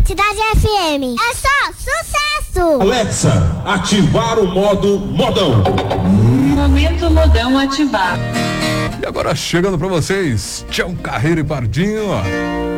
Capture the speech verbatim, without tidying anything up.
Cidade F M. É só sucesso! Alexa, ativar o modo modão. Momento modão ativar. E agora chegando pra vocês, Tião Carreiro e Pardinho.